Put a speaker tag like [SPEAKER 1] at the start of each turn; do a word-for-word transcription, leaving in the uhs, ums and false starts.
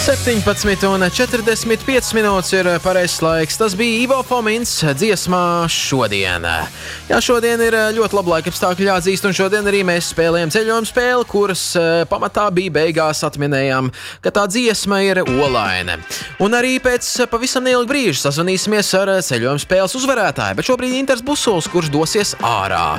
[SPEAKER 1] septiņpadsmit un četrdesmit piecas minūtes ir pareizs laiks. Tas bija Ivo Fomins dziesmā Šodien. Jā, šodien ir ļoti labi laika apstākļi jāatzīst, un šodien arī mēs spēlējam ceļojumu spēli, kuras pamatā bija beigās atminējām, ka tā dziesma ir Olaine. Un arī pēc pavisam neilga brīža sazvanīsimies ar ceļojumu spēles uzvarētāju, bet šobrīd Inters Busuls, kurš dosies ārā.